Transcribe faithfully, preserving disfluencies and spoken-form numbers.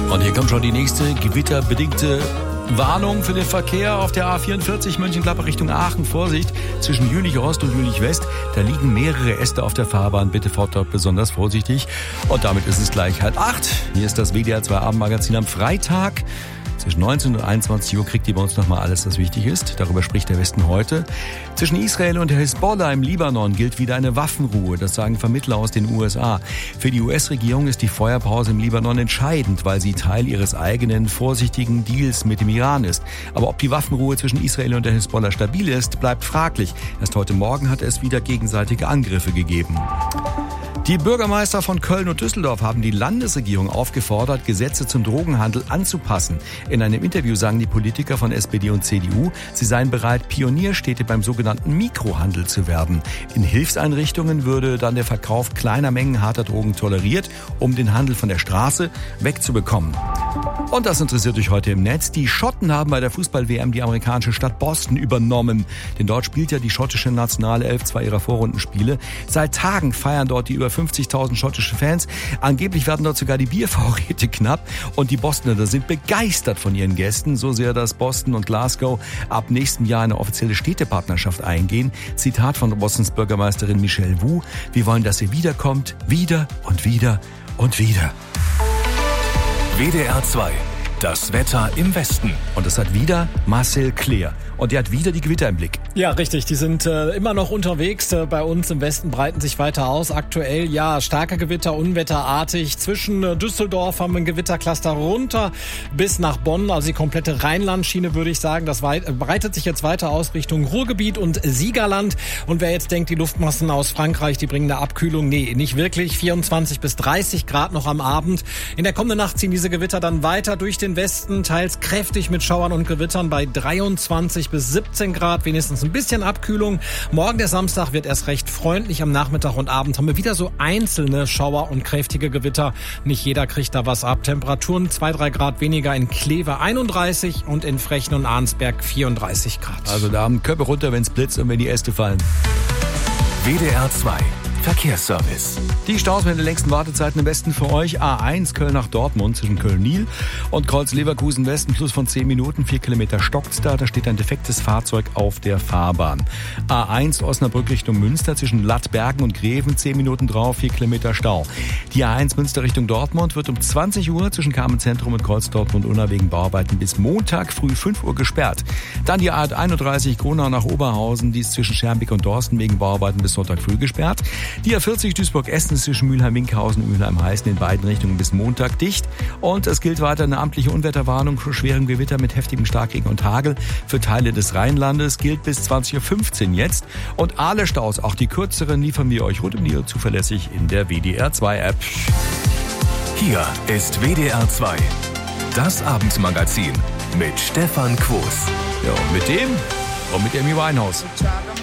Und hier kommt schon die nächste gewitterbedingte Warnung für den Verkehr auf der A vierundvierzig Mönchengladbach Richtung Aachen. Vorsicht, zwischen Jülich Ost und Jülich West, da liegen mehrere Äste auf der Fahrbahn. Bitte fahrt dort besonders vorsichtig. Und damit ist es gleich halb acht. Hier ist das W D R zwei Abendmagazin am Freitag. Zwischen neunzehn und einundzwanzig Uhr kriegt ihr bei uns nochmal alles, was wichtig ist. Darüber spricht der Westen heute. Zwischen Israel und der Hisbollah im Libanon gilt wieder eine Waffenruhe. Das sagen Vermittler aus den U S A. Für die U S-Regierung ist die Feuerpause im Libanon entscheidend, weil sie Teil ihres eigenen vorsichtigen Deals mit dem Iran ist. Aber ob die Waffenruhe zwischen Israel und der Hisbollah stabil ist, bleibt fraglich. Erst heute Morgen hat es wieder gegenseitige Angriffe gegeben. Die Bürgermeister von Köln und Düsseldorf haben die Landesregierung aufgefordert, Gesetze zum Drogenhandel anzupassen. In einem Interview sagen die Politiker von S P D und C D U, sie seien bereit, Pionierstädte beim sogenannten Mikrohandel zu werden. In Hilfseinrichtungen würde dann der Verkauf kleiner Mengen harter Drogen toleriert, um den Handel von der Straße wegzubekommen. Und das interessiert euch heute im Netz. Die Schotten haben bei der Fußball-W M die amerikanische Stadt Boston übernommen. Denn dort spielt ja die schottische Nationalelf zwei ihrer Vorrundenspiele. Seit Tagen feiern dort die über fünfzigtausend schottische Fans. Angeblich werden dort sogar die Biervorräte knapp. Und die Bostoner sind begeistert von ihren Gästen. So sehr, dass Boston und Glasgow ab nächstem Jahr eine offizielle Städtepartnerschaft eingehen. Zitat von Bostons Bürgermeisterin Michelle Wu. Wir wollen, dass ihr wiederkommt. Wieder und wieder und wieder. W D R zwei. Das Wetter im Westen. Und das hat wieder Marcel Kleer. Und der hat wieder die Gewitter im Blick. Ja, richtig. Die sind äh, immer noch unterwegs. Äh, bei uns im Westen breiten sich weiter aus. Aktuell, ja, starke Gewitter, unwetterartig. Zwischen äh, Düsseldorf haben wir ein Gewittercluster runter bis nach Bonn. Also die komplette Rheinlandschiene, würde ich sagen. Das weit, äh, breitet sich jetzt weiter aus Richtung Ruhrgebiet und Siegerland. Und wer jetzt denkt, die Luftmassen aus Frankreich, die bringen eine Abkühlung. Nee, nicht wirklich. vierundzwanzig bis dreißig Grad noch am Abend. In der kommenden Nacht ziehen diese Gewitter dann weiter durch den Westen. Teils kräftig mit Schauern und Gewittern bei dreiundzwanzig bis siebzehn Grad, wenigstens ein bisschen Abkühlung. Morgen der Samstag wird erst recht freundlich. Am Nachmittag und Abend haben wir wieder so einzelne Schauer und kräftige Gewitter. Nicht jeder kriegt da was ab. Temperaturen zwei, drei Grad weniger in Kleve einunddreißig und in Frechen und Arnsberg vierunddreißig Grad. Also da haben Köpfe runter, wenn es blitzt und wenn die Äste fallen. W D R zwei. Verkehrsservice. Die Staus mit den längsten Wartezeiten im Westen für euch. A eins Köln nach Dortmund zwischen Köln-Nil und Kreuz-Leverkusen Westen plus von zehn Minuten. vier Kilometer stockt's da. Da steht ein defektes Fahrzeug auf der Fahrbahn. A eins Osnabrück Richtung Münster zwischen Lattbergen und Greven. zehn Minuten drauf, vier Kilometer Stau. Die A eins Münster Richtung Dortmund wird um zwanzig Uhr zwischen Kamenz-Zentrum und Kreuz Dortmund-Unna wegen Bauarbeiten bis Montag früh fünf Uhr gesperrt. Dann die A einunddreißig Gronau nach Oberhausen. Die ist zwischen Schermbeck und Dorsten wegen Bauarbeiten bis Sonntag früh gesperrt. Die A vierzig Duisburg-Essen zwischen Mülheim-Minkhausen und Mülheim-Heißen in beiden Richtungen bis Montag dicht. Und es gilt weiter eine amtliche Unwetterwarnung für schweren Gewitter mit heftigem Starkregen und Hagel für Teile des Rheinlandes. Gilt bis zwanzig Uhr fünfzehn jetzt. Und alle Staus, auch die kürzeren, liefern wir euch rund um die Uhr zuverlässig in der W D R zwei App. Hier ist W D R zwei. Das Abendmagazin mit Stefan Quos. Ja, und mit dem und mit Amy Winehouse.